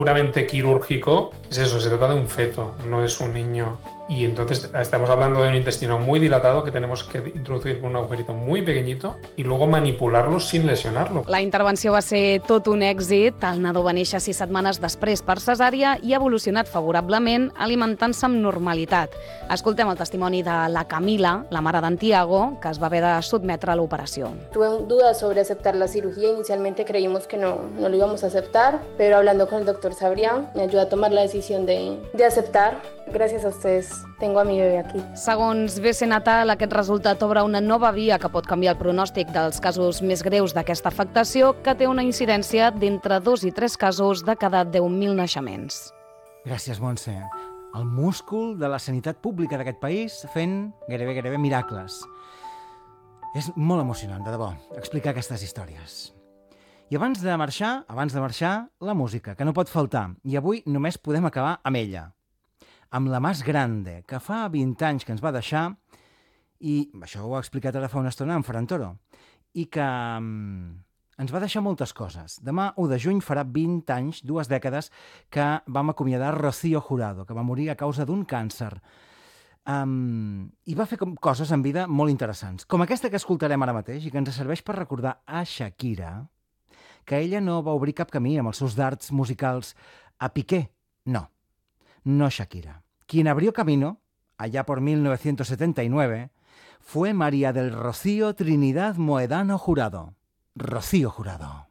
puramente quirúrgico, es eso, se trata de un feto, no es un niño. Y entonces estamos hablando de un intestino muy dilatado que tenemos que introducir con un agujerito muy pequeñito y luego manipularlo sin lesionarlo. La intervenció va ser tot un èxit. El nadó va néixer 6 setmanes després per cesària i ha evolucionat favorablement, alimentant-se amb normalitat. Escoltem el testimoni de la Camila, la mare d'en Tiago, que es va haver de sotmetre a l'operació. Tuve dudas sobre aceptar la cirugía. Inicialmente creímos que no lo íbamos a aceptar, pero hablando con el doctor Sabrián me ayudó a tomar la decisión de aceptar. Gràcies a ustedes tengo a mi bebé aquí. Segons BC Natal, aquest resultat obre una nova via que pot canviar el pronòstic dels casos més greus d'aquesta afectació, que té una incidència d'entre 2 i 3 casos de cada 10.000 naixements. Gràcies, Montse. El múscul de la sanitat pública d'aquest país fent gairebé miracles. És molt emocionant, de debò, explicar aquestes històries. I abans de marxar, la música, que no pot faltar. I avui només podem acabar amb ella, amb la Más Grande, que fa 20 anys que ens va deixar, i això ho ha explicat ara fa una estona en Ferran Toro, i que ens va deixar moltes coses. Demà, 1 de juny, farà 20 anys, 2 dècades, que vam acomiadar Rocío Jurado, que va morir a causa d'un càncer. I va fer coses en vida molt interessants, com aquesta que escoltarem ara mateix i que ens serveix per recordar a Shakira que ella no va obrir cap camí amb els seus dards musicals a Piqué. No Shakira. Quien abrió camino, allá por 1979, fue María del Rocío Trinidad Moedano Jurado. Rocío Jurado.